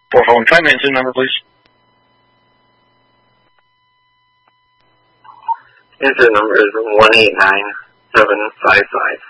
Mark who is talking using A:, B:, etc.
A: Poor phone. Try my engine number, please.
B: Engine number is 189755.